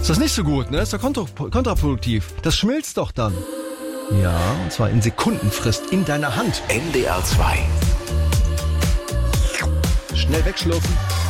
Ist das nicht so gut, ne? Ist doch kontraproduktiv. Das schmilzt doch dann. Ja, und zwar in Sekundenfrist in deiner Hand. NDR 2. Schnell wegschlürfen.